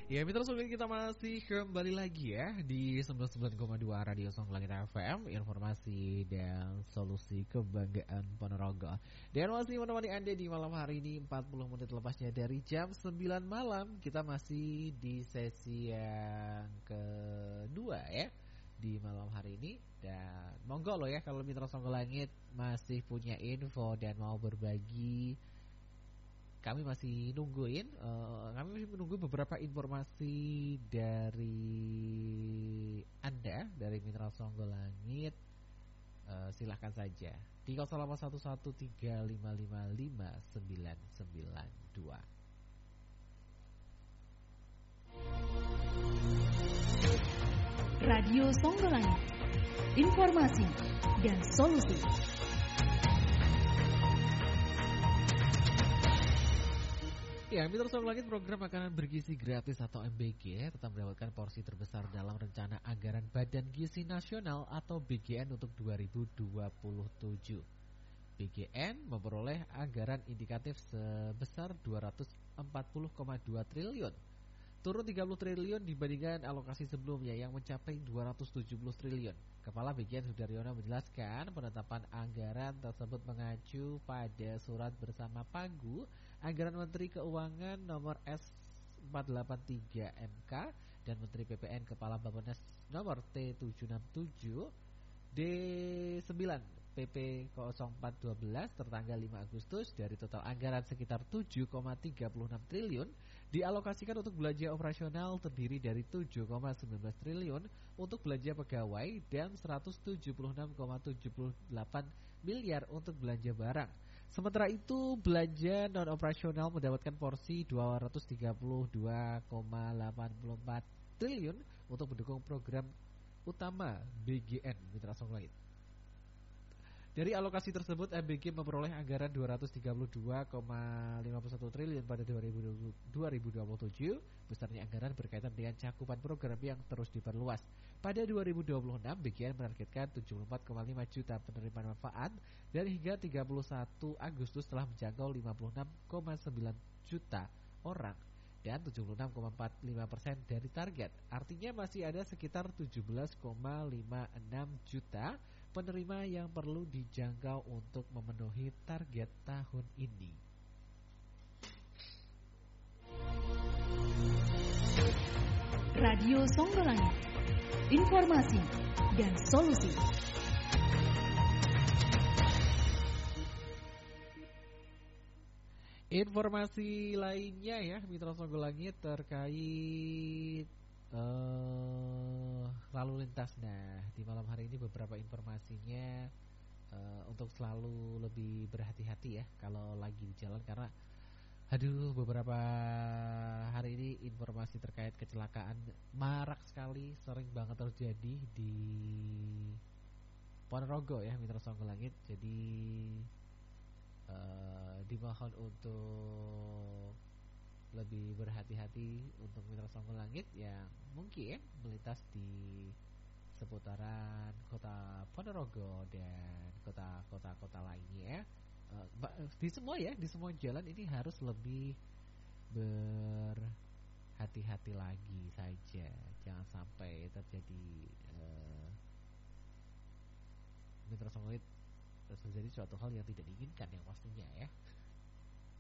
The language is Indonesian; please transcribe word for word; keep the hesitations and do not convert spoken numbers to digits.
Ya, mitra songgolan kita masih kembali lagi ya di sembilan puluh sembilan koma dua Radio Songgolangit F M, informasi dan solusi kebanggaan Ponorogo. Dan masih menemani Anda di malam hari ini empat puluh menit lepasnya dari jam sembilan malam. Kita masih di sesi yang kedua ya di malam hari ini. Dan monggo loh ya kalau mitra Songgolangit masih punya info dan mau berbagi, kami masih nungguin, uh, kami masih menunggu beberapa informasi dari Anda, dari Mitra Songgolangit. Uh, silahkan saja di nol delapan satu satu tiga lima lima lima sembilan sembilan dua. Radio Songgolangit, informasi dan solusi. Ya, Mitra Songgolangit, program makanan bergizi gratis atau M B G tetap mendapatkan porsi terbesar dalam rencana anggaran Badan Gizi Nasional atau B G N untuk dua ribu dua puluh tujuh. B G N memperoleh anggaran indikatif sebesar dua ratus empat puluh koma dua triliun, turun tiga puluh triliun dibandingkan alokasi sebelumnya yang mencapai dua ratus tujuh puluh triliun. Kepala B G N Sudaryono menjelaskan penetapan anggaran tersebut mengacu pada surat bersama Pagu Anggaran Menteri Keuangan nomor S empat delapan tiga M K dan Menteri P P N Kepala Bappenas nomor T tujuh enam tujuh D sembilan P P nol empat satu dua tertanggal lima Agustus. Dari total anggaran sekitar tujuh koma tiga enam triliun dialokasikan untuk belanja operasional, terdiri dari tujuh koma satu sembilan triliun untuk belanja pegawai dan seratus tujuh puluh enam koma tujuh delapan miliar untuk belanja barang. Sementara itu belanja non operasional mendapatkan porsi dua ratus tiga puluh dua koma delapan empat triliun untuk mendukung program utama B G N Mitra Songgolangit. Dari alokasi tersebut, M B G memperoleh anggaran dua ratus tiga puluh dua koma lima satu triliun pada dua ribu dua puluh tujuh. Besarnya anggaran berkaitan dengan cakupan program yang terus diperluas. Pada dua ribu dua puluh enam, B G N menargetkan tujuh puluh empat koma lima juta penerima manfaat dan hingga tiga puluh satu Agustus telah menjangkau lima puluh enam koma sembilan juta orang dan tujuh puluh enam koma empat lima persen dari target. Artinya masih ada sekitar tujuh belas koma lima enam juta penerima yang perlu dijangkau untuk memenuhi target tahun ini. Radio Songgolangit, informasi dan solusi. Informasi lainnya ya Mitra Songgolangit terkait uh, lalu lintas. Nah, di malam hari ini beberapa informasinya uh, untuk selalu lebih berhati-hati ya kalau lagi di jalan, karena aduh beberapa hari ini informasi terkait kecelakaan marak sekali, sering banget terjadi di Ponorogo ya Mitra Songgolangit. Jadi Uh, dimohon untuk lebih berhati-hati untuk Mitra Songgolangit yang mungkin melintas di seputaran kota Ponorogo dan kota-kota-kota lainnya. Uh, di semua ya, di semua jalan ini harus lebih berhati-hati lagi saja, jangan sampai terjadi uh, Mitra Songgolangit terjadi suatu hal yang tidak diinginkan yang pastinya ya.